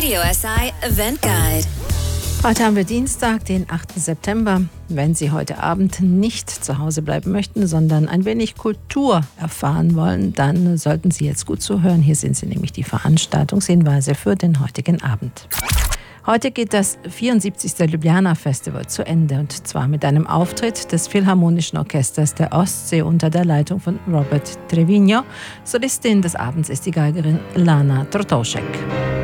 Radio SI Event Guide. Heute haben wir Dienstag, den 8. September. Wenn Sie heute Abend nicht zu Hause bleiben möchten, sondern ein wenig Kultur erfahren wollen, dann sollten Sie jetzt gut zuhören. Hier sind Sie nämlich die Veranstaltungshinweise für den heutigen Abend. Heute geht das 74. Ljubljana Festival zu Ende, und zwar mit einem Auftritt des Philharmonischen Orchesters der Ostsee unter der Leitung von Robert Trevino. Solistin des Abends ist die Geigerin Lana Trotošek.